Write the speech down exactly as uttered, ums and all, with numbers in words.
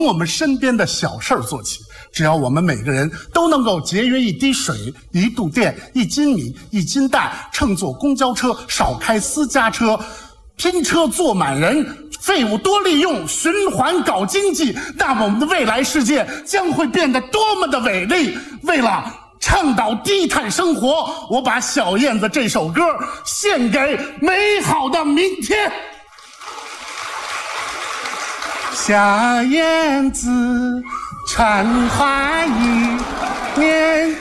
我们身边的小事儿做起，只要我们每个人都能够节约一滴水、一度电、一斤米、一斤蛋，乘坐公交车，少开私家车，拼车坐满人，废物多利用，循环搞经济，那么我们的未来世界将会变得多么的伟丽。为了倡导低碳生活，我把《小燕子》这首歌献给美好的明天。小燕子，穿花衣，年